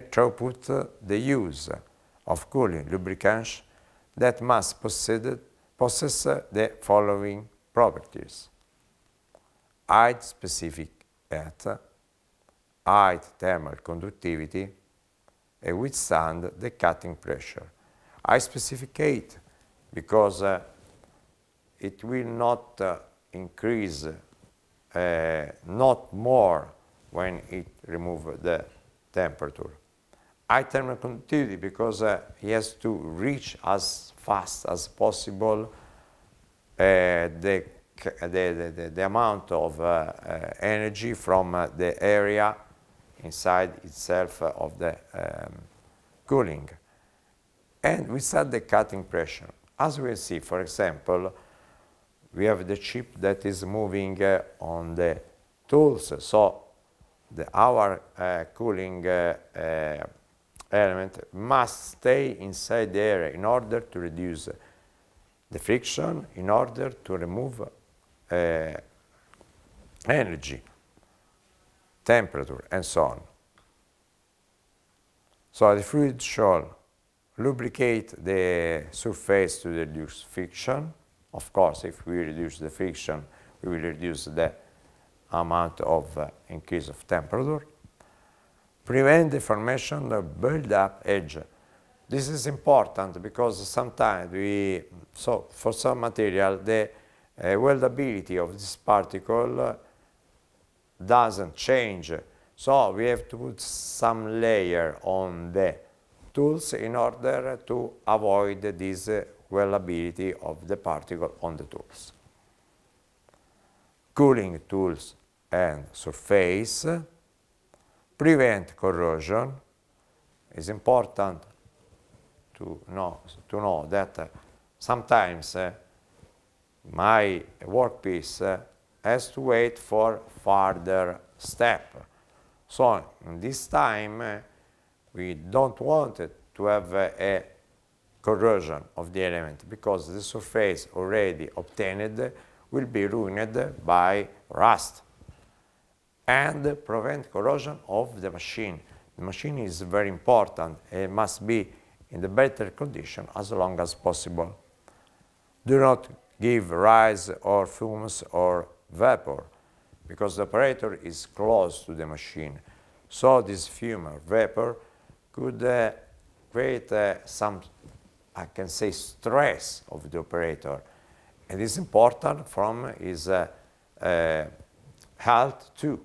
throughput the use of cooling lubricants that must possess the following properties: height specific heat, high thermal conductivity, and withstand the cutting pressure. High specific heat because it will not increase, not more when it removes the temperature. High thermal conductivity because he has to reach as fast as possible the amount of energy from the area inside itself of the cooling. And we set the cutting pressure. As we see, for example, we have the chip that is moving on the tools. So our cooling element must stay inside the area in order to reduce the friction, in order to remove energy, temperature, and so on. So the fluid should lubricate the surface to reduce friction. Of course, if we reduce the friction, we will reduce the amount of increase of temperature. Prevent the formation of build-up edge. This is important because sometimes for some material, the weldability of this particle doesn't change. So we have to put some layer on the tools in order to avoid this weldability of the particle on the tools. Cooling tools and surface. Prevent corrosion. It's important to know that sometimes my workpiece has to wait for further step. So in this time, we don't want it to have a corrosion of the element because the surface already obtained will be ruined by rust. And prevent corrosion of the machine. The machine is very important. It must be in the better condition as long as possible. Do not give rise or fumes or vapor because the operator is close to the machine. So this fume or vapor could create some, I can say, stress of the operator. And it's important from his health too.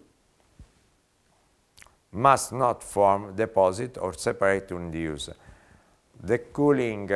Must not form deposit or separate during the use. The cooling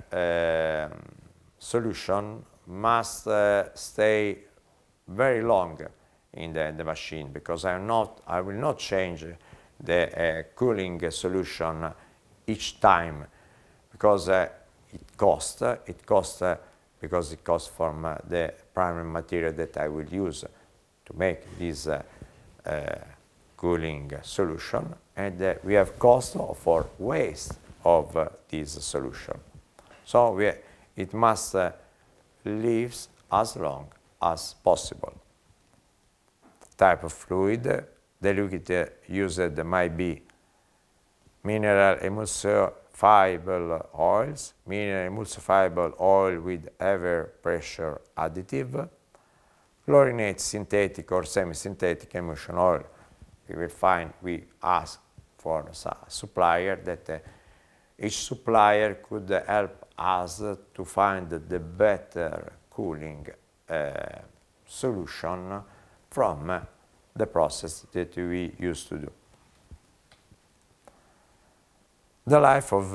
solution must stay very long in the machine because I will not change the cooling solution each time because it costs because it costs from the primary material that I will use to make this cooling solution, and we have cost for waste of this solution. So it must live as long as possible. Type of fluid. The liquid used might be mineral emulsifiable oils, mineral emulsifiable oil with heavier pressure additive, chlorinate synthetic or semi-synthetic emulsion oil. We ask for a supplier that each supplier could help us to find the better cooling solution from the process that we used to do. The life of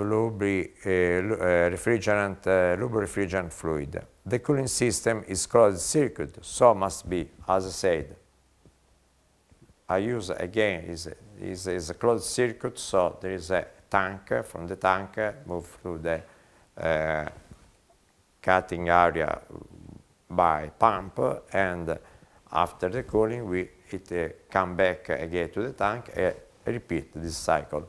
lubrifrigerant fluid. The cooling system is closed circuit, so must be, as I said, I use again is a closed circuit, so there is a tank. From the tank, move through the cutting area by pump, and after the cooling, it come back again to the tank and repeat this cycle.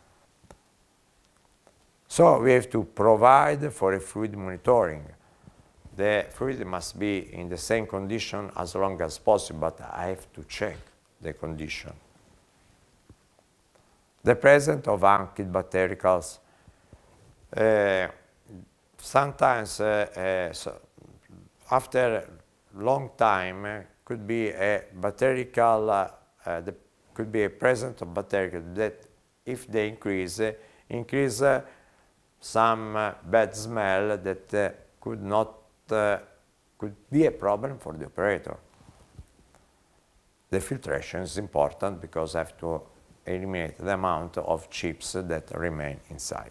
So we have to provide for a fluid monitoring. The fluid must be in the same condition as long as possible, but I have to check the condition. The presence of unkilled bactericals. Sometimes so after long time could be a bacterial, could be a presence of bacteria that if they increase some bad smell that could not could be a problem for the operator. The filtration is important because I have to eliminate the amount of chips that remain inside.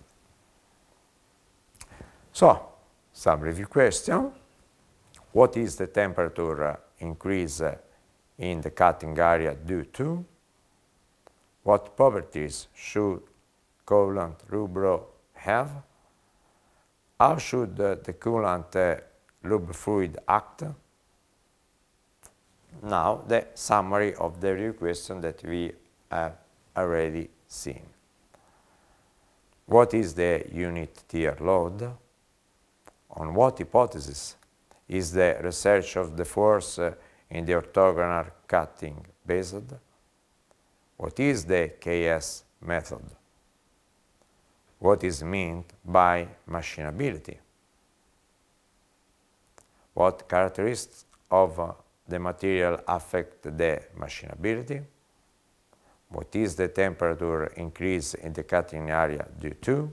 So, some review question. What is the temperature increase in the cutting area due to? What properties should coolant Rubro have? How should the coolant lube fluid act? Now the summary of the review question that we have already seen. What is the unit tear load? On what hypothesis is the research of the force in the orthogonal cutting based? What is the KS method? What is meant by machinability? What characteristics of the material affect the machinability? What is the temperature increase in the cutting area due to?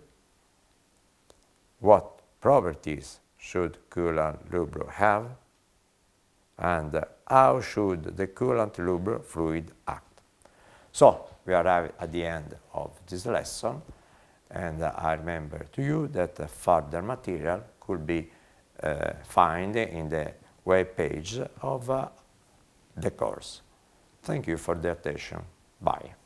What properties should coolant Rubro have? And how should the coolant Rubro fluid act? So we arrive at the end of this lesson, and I remember to you that further material could be found in the web page of the course. Thank you for the attention. Bye.